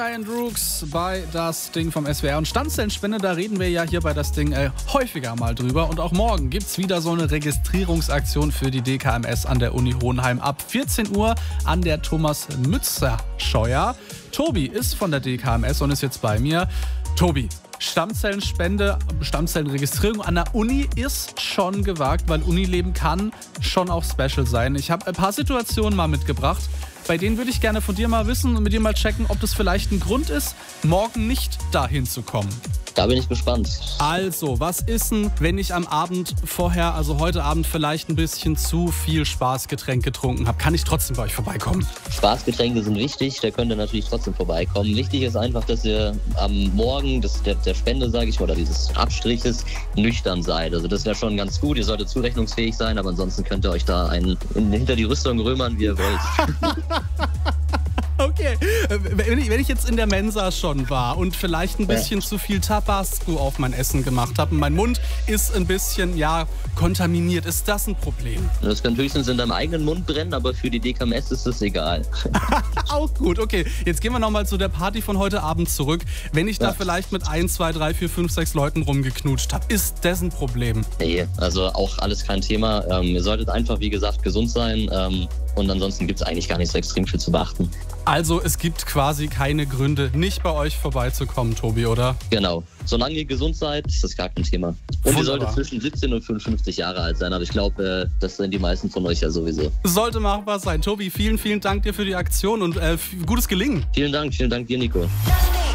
Ryan Brooks bei Das Ding vom SWR. Und Stammzellenspende, da reden wir ja hier bei Das Ding häufiger mal drüber. Und auch morgen gibt es wieder so eine Registrierungsaktion für die DKMS an der Uni Hohenheim ab 14 Uhr an der Thomas-Mützer-Scheuer. Tobi ist von der DKMS und ist jetzt bei mir. Tobi, Stammzellenspende, Stammzellenregistrierung an der Uni ist schon gewagt, weil Unileben kann schon auch special sein. Ich habe ein paar Situationen mal mitgebracht, bei denen würde ich gerne von dir mal wissen und mit dir mal checken, ob das vielleicht ein Grund ist, morgen nicht dahin zu kommen. Da bin ich gespannt. Also, was ist denn, wenn ich am Abend vorher, also heute Abend, vielleicht ein bisschen zu viel Spaßgetränk getrunken habe? Kann ich trotzdem bei euch vorbeikommen? Spaßgetränke sind wichtig, da könnt ihr natürlich trotzdem vorbeikommen. Wichtig ist einfach, dass ihr am Morgen der Spende, sage ich, oder dieses Abstriches nüchtern seid. Also das wäre schon ganz gut. Ihr solltet zurechnungsfähig sein, aber ansonsten könnt ihr euch da hinter die Rüstung römern, wie ihr wollt. Okay, wenn ich jetzt in der Mensa schon war und vielleicht ein bisschen zu viel Tabasco auf mein Essen gemacht habe und mein Mund ist ein bisschen, kontaminiert, ist das ein Problem? Das kann höchstens in deinem eigenen Mund brennen, aber für die DKMS ist das egal. Auch gut, okay. Jetzt gehen wir nochmal zu der Party von heute Abend zurück. Wenn ich da vielleicht mit 1, 2, 3, 4, 5, 6 Leuten rumgeknutscht habe, ist das ein Problem? Nee, also auch alles kein Thema. Ihr solltet einfach, wie gesagt, gesund sein. Und ansonsten gibt es eigentlich gar nicht so extrem viel zu beachten. Also es gibt quasi keine Gründe, nicht bei euch vorbeizukommen, Tobi, oder? Genau. Solange ihr gesund seid, ist das gar kein Thema. Und ihr solltet zwischen 17 und 55 Jahre alt sein. Aber ich glaube, das sind die meisten von euch ja sowieso. Sollte machbar sein. Tobi, vielen, vielen Dank dir für die Aktion und gutes Gelingen. Vielen Dank dir, Nico.